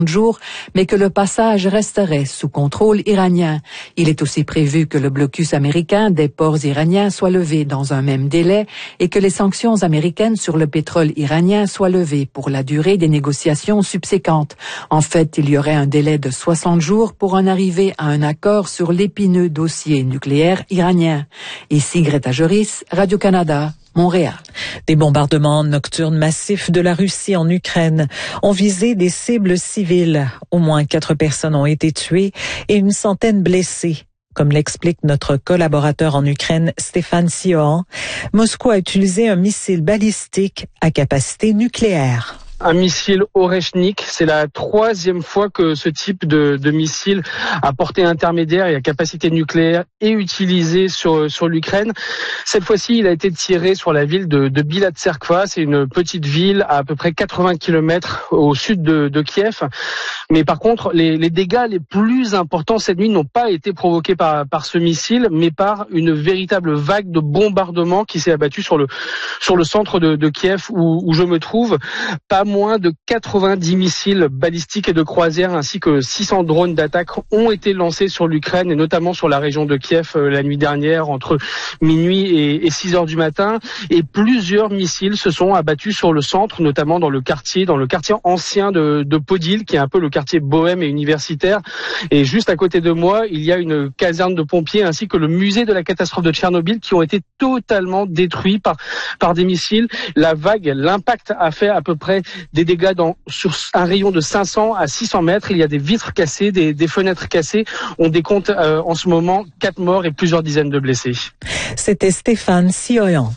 jours, mais que le passage resterait sous contrôle iranien. Il est aussi prévu que le blocus américain des ports iraniens soit levé dans un même délai et que les sanctions américaines sur le pétrole iranien soient levées pour la durée des négociations subséquentes. En fait, il y aurait un délai de 60 jours pour en arriver à un accord sur l'épineux dossier nucléaire iranien. Ici Greta Joris, Radio-Canada. Montréal. Des bombardements nocturnes massifs de la Russie en Ukraine ont visé des cibles civiles. Au moins 4 personnes ont été tuées et une centaine blessées. Comme l'explique notre collaborateur en Ukraine, Stéphane Siohan, Moscou a utilisé un missile balistique à capacité nucléaire. Un missile Oreshnik, c'est la 3e fois que ce type de missile à portée intermédiaire et à capacité nucléaire est utilisé sur l'Ukraine. Cette fois-ci, il a été tiré sur la ville de Bilatserkva. C'est une petite ville à peu près 80 km au sud de Kiev. Mais par contre, les dégâts les plus importants cette nuit n'ont pas été provoqués par ce missile, mais par une véritable vague de bombardements qui s'est abattue sur le centre de Kiev où je me trouve. Pas moins de 90 missiles balistiques et de croisière ainsi que 600 drones d'attaque ont été lancés sur l'Ukraine et notamment sur la région de Kiev la nuit dernière entre minuit et 6 heures du matin. Et plusieurs missiles se sont abattus sur le centre, notamment dans le quartier ancien de Podil, qui est un peu le quartier bohème et universitaire. Et juste à côté de moi, il y a une caserne de pompiers ainsi que le musée de la catastrophe de Tchernobyl qui ont été totalement détruits par des missiles. L'impact a fait à peu près des dégâts sur un rayon de 500 à 600 mètres. Il y a des vitres cassées, des fenêtres cassées. On décompte en ce moment 4 morts et plusieurs dizaines de blessés. C'était Stéphane Siohan.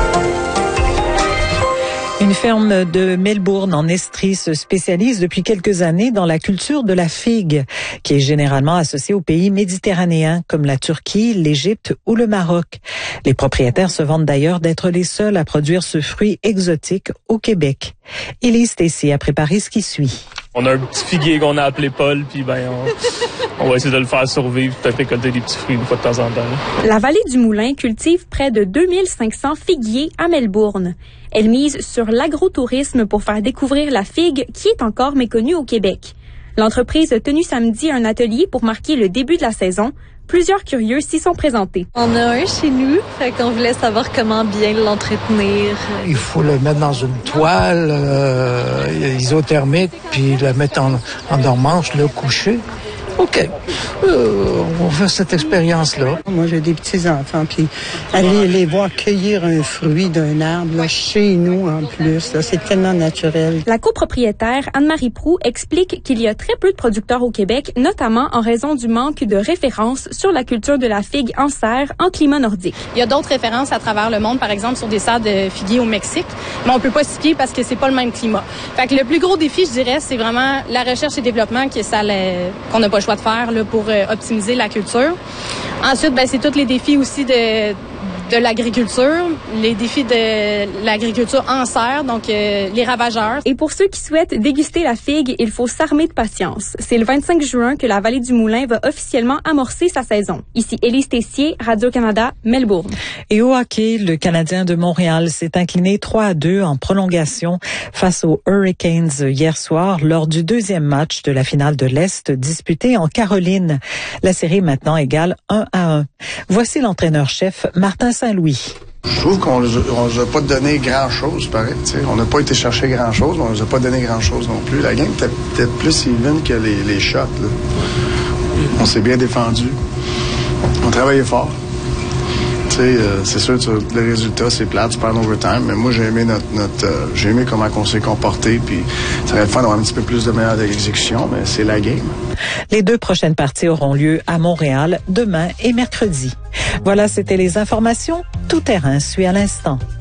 Une ferme de Melbourne en Estrie se spécialise depuis quelques années dans la culture de la figue, qui est généralement associée aux pays méditerranéens comme la Turquie, l'Égypte ou le Maroc. Les propriétaires se vantent d'ailleurs d'être les seuls à produire ce fruit exotique au Québec. Élise Stacy a préparé ce qui suit. On a un petit figuier qu'on a appelé Paul, puis on va essayer de le faire survivre, peut-être récolter des petits fruits une fois de temps en temps. La vallée du Moulin cultive près de 2500 figuiers à Melbourne. Elle mise sur l'agrotourisme pour faire découvrir la figue qui est encore méconnue au Québec. L'entreprise a tenu samedi un atelier pour marquer le début de la saison. Plusieurs curieux s'y sont présentés. On a un chez nous, fait qu'on voulait savoir comment bien l'entretenir. Il faut le mettre dans une toile isothermique, puis le mettre en dormance, le coucher. OK. On va faire cette expérience-là. Moi, j'ai des petits-enfants, puis aller les voir cueillir un fruit d'un arbre, là, chez nous en plus, là, c'est tellement naturel. La copropriétaire Anne-Marie Proux explique qu'il y a très peu de producteurs au Québec, notamment en raison du manque de références sur la culture de la figue en serre en climat nordique. Il y a d'autres références à travers le monde, par exemple sur des serres de figuiers au Mexique, mais on peut pas s'y fier parce que c'est pas le même climat. Fait que le plus gros défi, je dirais, c'est vraiment la recherche et développement qu'on n'a pas le choix de faire là, pour optimiser la culture. Ensuite, c'est tous les défis aussi de l'agriculture, les défis de l'agriculture en serre, donc les ravageurs. Et pour ceux qui souhaitent déguster la figue, il faut s'armer de patience. C'est le 25 juin que la vallée du Moulin va officiellement amorcer sa saison. Ici Élise Tessier, Radio-Canada, Melbourne. Et au hockey, le Canadien de Montréal s'est incliné 3-2 en prolongation face aux Hurricanes hier soir lors du 2e match de la finale de l'Est disputée en Caroline. La série maintenant égale 1-1. Voici l'entraîneur-chef Martin Saint-Louis. Je trouve qu'on ne nous a pas donné grand-chose, pareil. T'sais. On n'a pas été chercher grand-chose, mais on ne nous a pas donné grand-chose non plus. La game était peut-être plus even que les shots. Là. On s'est bien défendu. On travaillait fort. C'est sûr, le résultat, c'est plate, tu perds en overtime, mais moi, j'ai aimé j'ai aimé comment on s'est comporté, puis ça aurait le fun d'avoir un petit peu plus de meilleure exécution, mais c'est la game. Les 2 prochaines parties auront lieu à Montréal demain et mercredi. Voilà, c'était les informations. Tout terrain suit à l'instant.